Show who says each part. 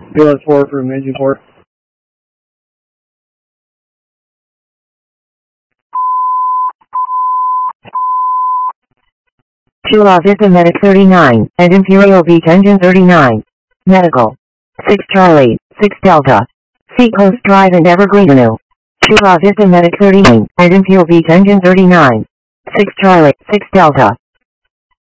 Speaker 1: BLS4 from engine 4.
Speaker 2: Chula Vista Medic 39, and Imperial Beach Engine 39. Medical. 6 Charlie, 6 Delta. Seacoast Drive and Evergreen Avenue. Chula Vista Medic 39, and Imperial Beach Engine 39. 6 Charlie, 6 Delta.